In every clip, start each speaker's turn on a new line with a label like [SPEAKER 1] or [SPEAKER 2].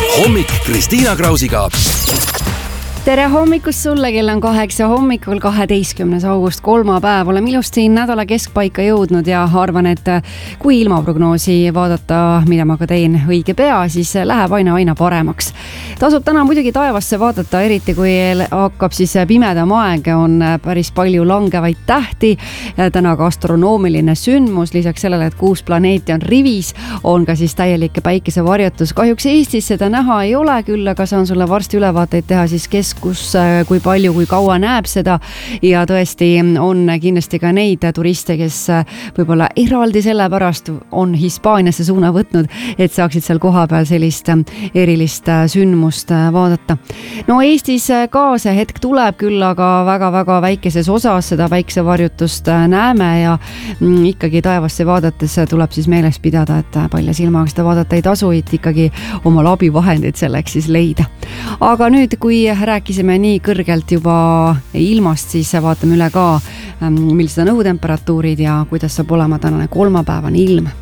[SPEAKER 1] Hommik Kristiina Krausiga.
[SPEAKER 2] Tere hommikust sulle, kell on 8 hommikul 12. august, kolmapäev. Oleme ilusti nädala keskpaika jõudnud ja arvan, et kui ilmaprognoosi vaadata, mida ma ka teen õige pea, siis läheb aina paremaks. Tasub täna muidugi taevasse vaadata, eriti kui hakkab siis pimedam aeg, on päris palju langevaid tähti. Täna ka astronoomiline sündmus, lisaks sellele, et 6 planeeti on rivis, on ka siis täielik päikesevarjutus. Kahjuks Eestis seda näha ei ole, küll aga saan sulle varsti ülevaateid teha siis kus, kui palju, kui kaua näeb seda ja tõesti on kindlasti ka neid turiste, kes võib-olla eraldi sellepärast on Hispaaniasse suuna võtnud, et saaksid seal kohapeal sellist erilist sündmust vaadata. No Eestis ka see hetk tuleb küll, aga väga-väga väikeses osas seda päikesevarjutust näeme ja ikkagi taevasse vaadates tuleb siis meeles pidada, et palja silmaga seda vaadata ei tasu, et ikkagi omal abivahendid selleks siis leida. Aga nüüd, kui rääkisime nii kõrgelt juba ilmast, siis vaatame üle ka, millised on õhutemperatuurid ja kuidas saab olema tänane kolmapäevane ilm.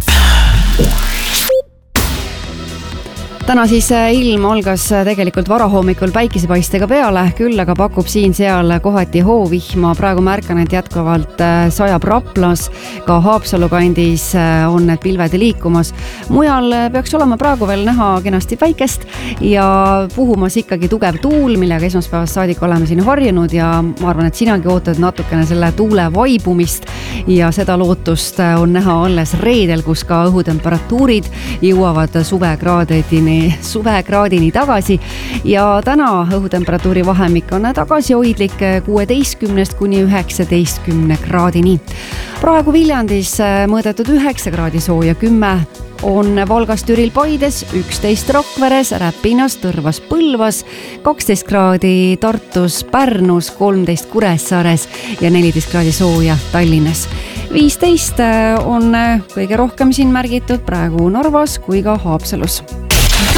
[SPEAKER 2] Täna siis ilm algas tegelikult varahommikul päikesepaistega peale, küll aga pakub siin-seal kohati hoovihma. Praegu märkan, et jätkuvalt sajab Raplas, ka Haapsalu kandis on need pilved liikumas. Mujal peaks olema praegu veel näha kenasti päikest ja puhumas ikkagi tugev tuul, millega esmaspäevast saadik oleme siin harjunud ja ma arvan, et sinagi ootad natukene selle tuule vaibumist ja seda lootust on näha alles reedel, kus ka õhutemperatuurid jõuavad suvekraadini tagasi ja täna õhutemperatuuri vahemik on tagasihoidlik 16 kuni 19 kraadini. Praegu Viljandis mõõdetud 9 kraadi sooja, 10 on Valgas, Türil, Paides, 11 Rakveres, Räpinas, Tõrvas, Põlvas, 12 kraadi Tartus, Pärnus, 13 Kuressaares ja 14 kraadi sooja Tallinnas. 15 on kõige rohkem siin märgitud praegu Narvas kui ka Haapsalus.